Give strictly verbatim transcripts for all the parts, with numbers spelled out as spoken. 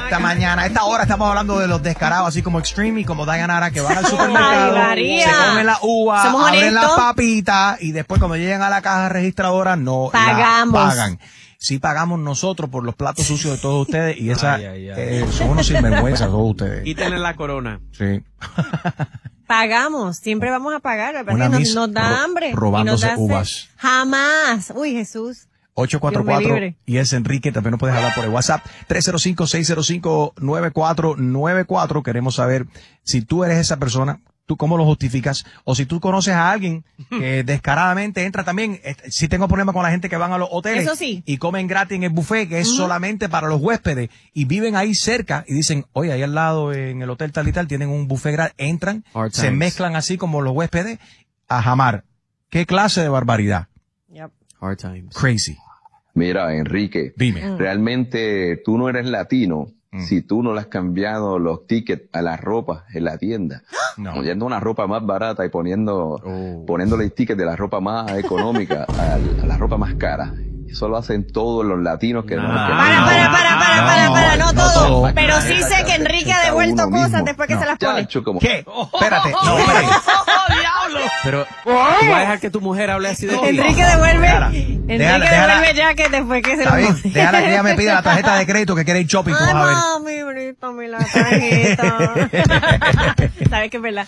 esta mañana, a esta hora estamos hablando de los descarados, así como Extreme y como Dayanara, que van al supermercado, Ay, se comen la uva, Somos abren honestos. las papitas y después cuando llegan a la caja registradora no Pagamos. la pagan. Sí pagamos nosotros por los platos sucios de todos ustedes y esa Ay, ay, ay. eh, son unos sinvergüenzas todos ustedes. Quítenle la corona. Sí. Pagamos, siempre vamos a pagar. Lo que pasa Una es que miss nos, nos da ro- hambre. robándose y nos da sed. uvas. Jamás. Uy, Jesús. ocho cuatro Dios me cuatro libre. y es Enrique, también nos puedes hablar por el WhatsApp tres cero cinco, seis cero cinco, nueve cuatro nueve cuatro. Queremos saber si tú eres esa persona, tú cómo lo justificas, o si tú conoces a alguien que descaradamente entra también. Eh, Si tengo problemas con la gente que van a los hoteles Eso sí. y comen gratis en el buffet, que es solamente para los huéspedes, y viven ahí cerca y dicen, oye, ahí al lado en el hotel tal y tal tienen un buffet gratis, entran, Hard se times. mezclan así como los huéspedes a jamar. ¿Qué clase de barbaridad? Yep. Hard times. Crazy. Mira, Enrique, Dime. realmente tú no eres latino Mm. si tú no le has cambiado los tickets a la ropa en la tienda. No. Poniendo una ropa más barata y poniendo, Oh. poniéndole el ticket de la ropa más económica a, a la ropa más cara. Eso lo hacen todos los latinos que no. No. que no- Para, para, para, para, No, para, para, no, no todo. todo. Pero sí sé que Enrique ha devuelto Uno cosas mismo. después que No. se las pone. Chacho, como ¿Qué? Espérate, no, espérate. Pero, ¿tú vas a dejar que tu mujer hable así de ti? Enrique devuelve, Déjala. Enrique Déjala, déjala. devuelve jacket después que se Está lo bien, pone. déjala que ella me pida la tarjeta de crédito que quiere ir shopping, Ay, vamos a ver. mami, préstame la tarjeta. ¿Sabes que es verdad?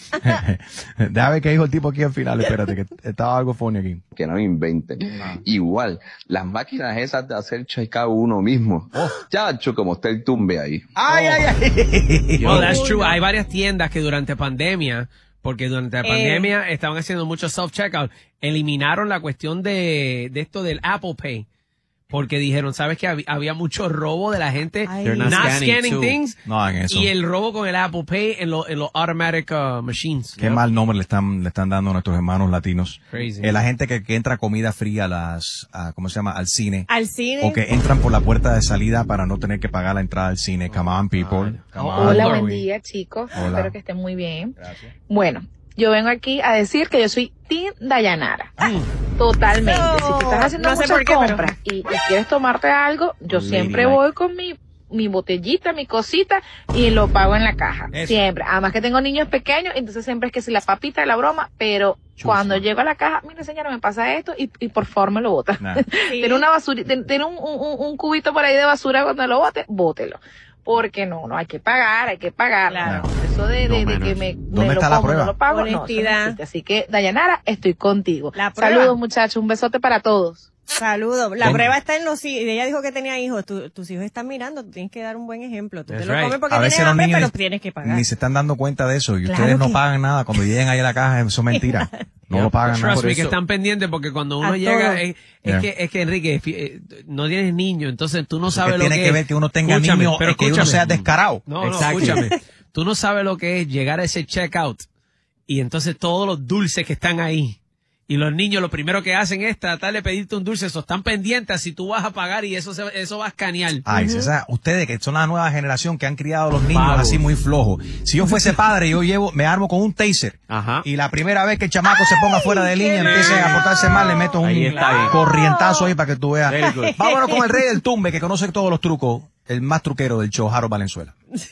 Déjame ver qué dijo el tipo aquí al final, espérate, que estaba algo funny aquí. que no inventen. Igual, las máquinas esas de hacer checkout uno mismo. Chacho, como está el tumbe ahí. Ay, ay, ay. Well, that's true. Hay varias tiendas que durante pandemia, porque durante la Eh. pandemia estaban haciendo mucho self-checkout, eliminaron la cuestión de, de esto del Apple Pay. Porque dijeron, ¿sabes qué? Hab- Había mucho robo de la gente Ay. not, They're not scanning, scanning, too. things. No hagan eso. Y el robo con el Apple Pay en, lo- en los automatic uh, machines. Qué mal nombre le están, le están dando a nuestros hermanos latinos. Crazy. Eh, la gente que, que entra comida fría a las, a, ¿cómo se llama? Al cine. Al cine. O que entran por la puerta de salida para no tener que pagar la entrada al cine. Come on, people. Come on. Hola, Hola, buen güey. día, chicos. Hola. Espero que estén muy bien. Gracias. Bueno, yo vengo aquí a decir que yo soy Team Dayanara. Totalmente. No, si tú estás haciendo no sé muchas por qué, pero- compras y, y quieres tomarte algo, yo Lady siempre like. voy con mi, mi botellita, mi cosita y lo pago en la caja. Eso. Siempre. Además que tengo niños pequeños, entonces siempre es que si la papita y la broma, pero cuando llego a la caja, mire señora, me pasa esto y, y por favor me lo bota. Nah. Sí. Tiene una basura, tiene tiene un, un, un cubito por ahí de basura cuando lo bote, bótelo. Porque no, no, hay que pagar, hay que pagar. Claro. No, eso de, de, No de que menos. me, ¿Dónde me lo está la como, prueba? no lo pago, no, eso no Honestidad. existe. Así que, Dayanara, estoy contigo. La prueba. Saludos, muchachos, un besote para todos. Saludos. La Ven. prueba está en los hijos. Ella dijo que tenía hijos. Tu- tus hijos están mirando. Tú tienes que dar un buen ejemplo. Tú That's te lo right. comes porque A tienes veces los hambre, niños pero ni- tienes que pagar. Ni se están dando cuenta de eso y Claro ustedes no que- pagan nada. Cuando lleguen ahí a la caja, eso es mentira. No lo pagan nada. Trust me, Por que eso- están pendientes porque cuando uno A llega, todo. es, es Yeah. que, es que Enrique, fi- eh, no tienes niño, entonces tú no Eso sabes que lo tiene que que es. ver que uno tenga Escúchame, niños, pero es que uno escúchame. sea descarado. No, no, Exacto. escúchame. Tú no sabes lo que es llegar a ese checkout y entonces todos los dulces que están ahí. Y los niños lo primero que hacen es tratar de pedirte un dulce. Eso están pendientes si tú vas a pagar y eso se, eso va a escanear. Ay, César, ustedes que son la nueva generación que han criado a los niños Vagos. así muy flojos. Si yo fuese padre, yo llevo, me armo con un taser. Ajá. Y la primera vez que el chamaco se ponga fuera de línea, empiece a portarse mal, le meto un Ahí está bien. corrientazo ahí para que tú veas. Very good. Vámonos con el rey del tumbe, que conoce todos los trucos, el más truquero del show, Harold Valenzuela.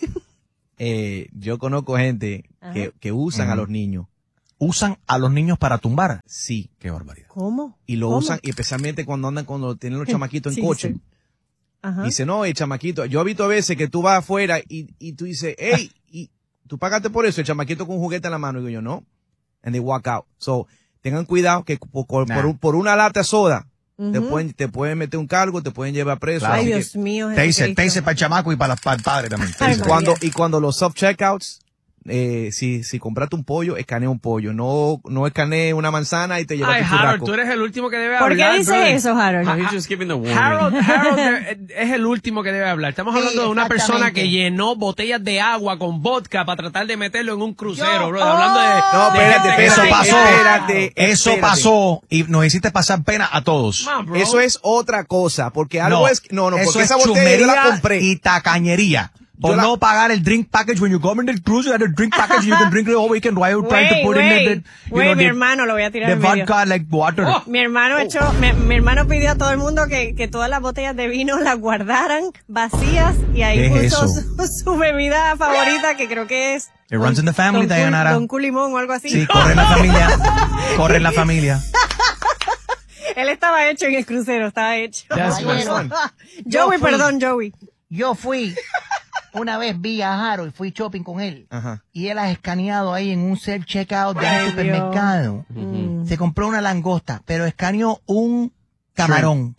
Eh, yo conozco gente que, que usan a los niños. Usan a los niños para tumbar. Sí. Qué barbaridad. ¿Cómo? Y lo ¿Cómo? usan, y especialmente cuando andan, cuando tienen los chamaquitos en Sí, coche. sí. Ajá. Dice, no, el chamaquito. Yo he visto a veces que tú vas afuera y, y tú dices, hey, y tú pagaste por eso, el chamaquito con un juguete en la mano. Y digo yo, no. And they walk out. So, tengan cuidado que por, por, Nah. por un- por una lata de soda, te Ujú. pueden, te pueden meter un cargo, te pueden llevar preso. Claro. Ay, Así que Dios mío. Taser, Jesucristo. taser para el chamaco y para, la- para el padre también. Ay, Taser. cuando, María. y cuando los self-checkouts, eh, si, si compraste un pollo, escanea un pollo. No, no escanee una manzana y te llevas Ay, tu Harold, churrasco. tú eres el último que debe ¿Por hablar. qué dices brother. eso, Harold? Ah, He's ah, just giving the warning. Harold, Harold eh, es el último que debe hablar. Estamos Sí, hablando de una persona exactamente. que llenó botellas de agua con vodka para tratar de meterlo en un crucero, Yo- bro. Hablando de... No, de espérate, gente que Eso está- pasó. espérate, Eso espérate. pasó y nos hiciste pasar pena a todos. Come on, bro. Eso es otra cosa, porque algo No, es, no, no, eso porque es esa botella yo la chumería compré. y tacañería. por yo la- no pagar el drink package when you come in the cruise, you have a drink package, you can drink the whole weekend while you're trying to Güey, put in the, güey, the, you güey, know, mi the, hermano, lo voy a tirar the en medio. vodka like water. Mi hermano echó, mi, mi hermano pidió a todo el mundo que, que todas las botellas de vino las guardaran vacías y ahí ¿Qué es puso eso? su, su bebida favorita que creo que es It runs in the family, Don, Dayanara. Don Culimón o algo así. Sí, corre en la familia, corre en la familia. Él estaba hecho en el crucero, estaba hecho. That's my Caballero, son. Yo Joey, fui. perdón, Joey. Yo fui, una vez vi a Harold, fui shopping con él. Ajá. Y él ha escaneado ahí en un self-checkout de Ay, un supermercado. Mm. Se compró una langosta, pero escaneó un camarón.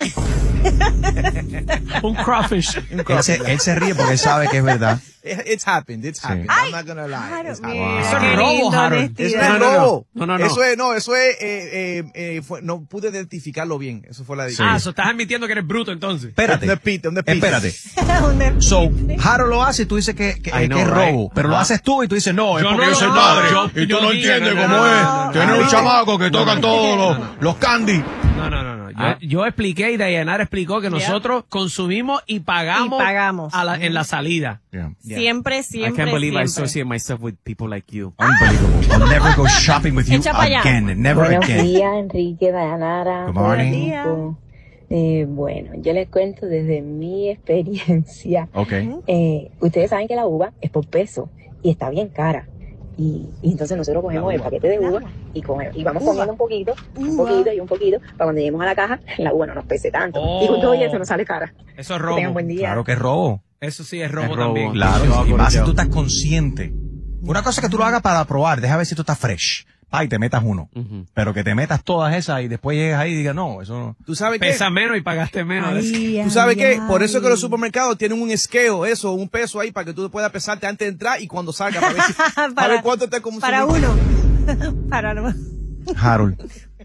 Un crawfish. Él se, él se ríe porque él sabe que es verdad. It's happened, it's happened. I'm not gonna lie. Claro, It's mira, happened. Eso es qué robo, lindo, Harold. honestidad. Eso no es No, no, no. robo. No, no, no. Eso es, no, eso es, eh, eh, eh, fue, no pude identificarlo bien. Eso fue la Ah, diferencia. so estás admitiendo que eres bruto entonces. Espérate. The pit, the pit. Espérate. Un de- So, Harold lo hace y tú dices que, que, I know, que es right? robo. Pero lo Ajá. haces tú y tú dices, no, es Yo porque no, yo soy no, padre. yo- y tú yo no digo, entiendes no, cómo no, es. no, no, Tienes no, un no, chamaco que no, tocan no, todos no, los, no, no. los candy. No, no, no, no. Yo, Ah. yo expliqué y Dayanara explicó que nosotros consumimos y pagamos, Y pagamos. a la- en la salida. Yeah. Siempre, I siempre, can't believe I siempre. associate myself with people like you. Unbelievable. I'll never go shopping with you Echa pa' allá. again. Never Buenos again. días, Enrique, Dayanara. Good todo el morning. equipo. Eh, bueno, yo les cuento desde mi experiencia. Okay. Eh, ustedes saben que la uva es por peso y está bien cara. Y, y entonces nosotros cogemos el paquete de uva y, cogemos, y vamos comiendo un poquito, un Uva. poquito y un poquito, para cuando lleguemos a la caja, la uva no nos pese tanto. Oh. Y con todo y eso nos sale cara. Eso es Que tengan robo. buen día. Claro que es robo. Eso sí es robo Es robo. también. Claro. Yo Y hago más si yo. tú estás consciente. Una cosa es que tú lo hagas para probar. Deja ver si tú estás fresh. Pa, y te metas uno. Ujú. Pero que te metas todas esas y después llegues ahí y digas, no, eso no. ¿Tú sabes qué? Pesa menos y pagaste menos. Ay, ¿Tú sabes ay, qué? Por ay. eso es que los supermercados tienen un esqueo, eso, un peso ahí para que tú puedas pesarte antes de entrar y cuando salga para ver, si, para ver cuánto te consume. Para uno. Para no. Harold.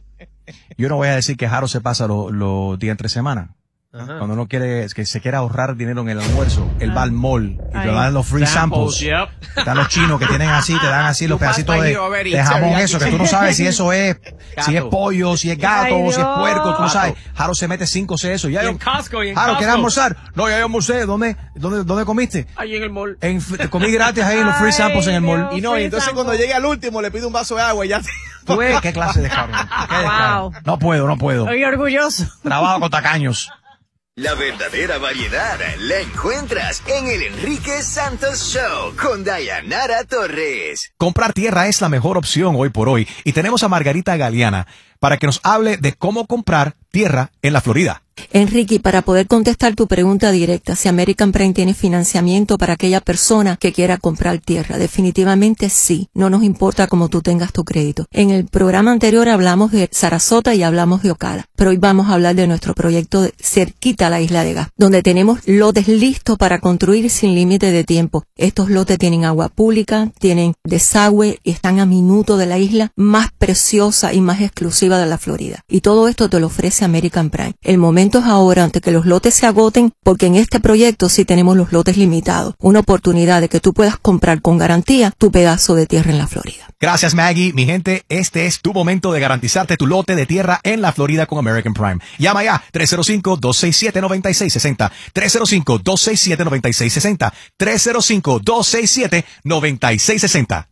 Yo no voy a decir que Harold se pasa los los días entre semana. Ajá. Cuando uno quiere, que se quiere ahorrar dinero en el almuerzo, él va al mall y Ay. te dan los free samples. Yep. Están los chinos que tienen así, te dan así los You pass pedacitos by de, here already, de it's jamón, teriyaki eso, que tú no sabes si eso es, si es Gato. pollo, si es gato, Ay, si es Dios. puerco, tú no Gato. sabes. Harold se mete cinco o seis eso. Ya Y yo, en Costco, y en Harold, ¿quieres Costco. almorzar? No, ya yo almorcé. ¿Dónde, dónde, dónde comiste? Ahí en el mall. En, f- comí gratis ahí en los free Ay, samples en el mall. Dios. Y no, y Free entonces sample. cuando llegue al último le pido un vaso de agua y ya. ¿Tú ves qué clase de Harold? ¿Qué descaro? Wow. No puedo, no puedo. Estoy orgulloso. Trabajo con tacaños. La verdadera variedad la encuentras en el Enrique Santos Show con Dayanara Torres. Comprar tierra es la mejor opción hoy por hoy y tenemos a Margarita Galeana para que nos hable de cómo comprar tierra en la Florida. Enrique, para poder contestar tu pregunta directa, si American Prime tiene financiamiento para aquella persona que quiera comprar tierra, definitivamente sí. No nos importa cómo tú tengas tu crédito. En el programa anterior hablamos de Sarasota y hablamos de Ocala, pero hoy vamos a hablar de nuestro proyecto de cerquita a la Isla de Gas, donde tenemos lotes listos para construir sin límite de tiempo. Estos lotes tienen agua pública, tienen desagüe y están a minuto de la isla más preciosa y más exclusiva de la Florida. Y todo esto te lo ofrece American Prime. El momento es ahora, antes que los lotes se agoten, porque en este proyecto sí tenemos los lotes limitados. Una oportunidad de que tú puedas comprar con garantía tu pedazo de tierra en la Florida. Gracias, Maggie. Mi gente, este es tu momento de garantizarte tu lote de tierra en la Florida con American Prime. Llama ya tres cero cinco, dos seis siete, nueve seis seis cero, tres cero cinco, dos seis siete, nueve seis seis cero, tres cero cinco, dos seis siete, nueve seis seis cero.